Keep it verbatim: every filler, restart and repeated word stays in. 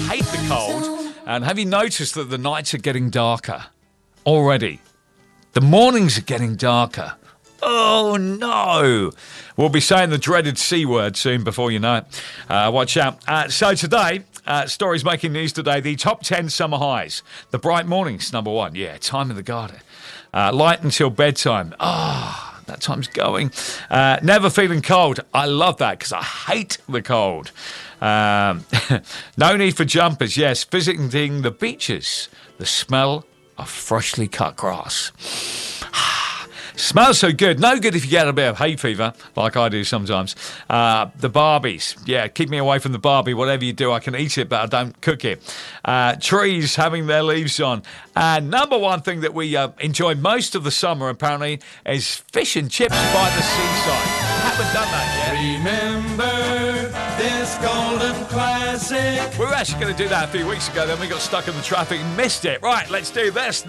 hate the cold. And have you noticed that the nights are getting darker already? The mornings are getting darker. Oh, no. We'll be saying the dreaded C word soon before you know it. Uh, watch out. Uh, so today, uh, stories making news today, the top ten summer highs. The bright mornings, number one. Yeah, time in the garden. Uh, light until bedtime. Ah, oh, that time's going. Uh, never feeling cold. I love that because I hate the cold. Um, no need for jumpers. Yes, visiting the beaches. The smell of freshly cut grass. Smells so good. No good if you get a bit of hay fever, like I do sometimes. Uh, the Barbies. Yeah, keep me away from the Barbie. Whatever you do, I can eat it, but I don't cook it. Uh, trees having their leaves on. And number one thing that we uh, enjoy most of the summer, apparently, is fish and chips by the seaside. Haven't done that yet. Remember this golden classic. We were actually going to do that a few weeks ago, then we got stuck in the traffic and missed it. Right, let's do this.